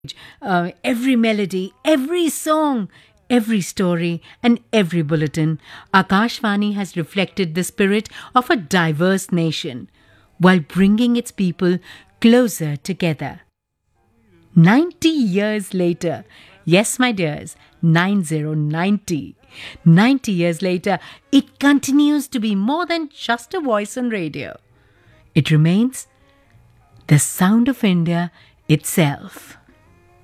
every melody, every song, every story, and every bulletin, Akashvani has reflected the spirit of a diverse nation while bringing its people closer together. 90 years later, yes, my dears, 9090. 90 years later, it continues to be more than just a voice on radio. It remains the sound of India itself.